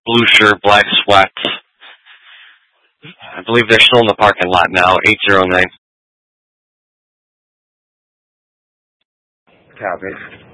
blue shirt, black sweats. I believe they're still in the parking lot now, 809. Copy.